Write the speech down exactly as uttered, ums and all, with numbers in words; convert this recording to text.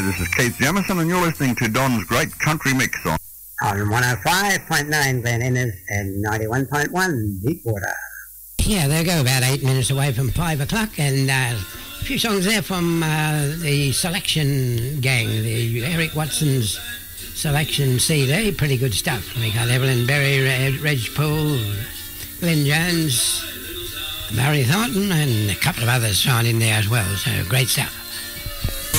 This is Keith Jamison, and you're listening to Don's Great Country Mix on on one oh five point nine Glen Innes and ninety-one point one Deepwater. Yeah, they go about eight minutes away from five o'clock, and uh, a few songs there from uh, the Selection Gang, the Eric Watson's Selection C D. Pretty good stuff. We got Evelyn Berry, Reg Poole, Glenn Jones, Murray Thornton, and a couple of others thrown in there as well. So great stuff.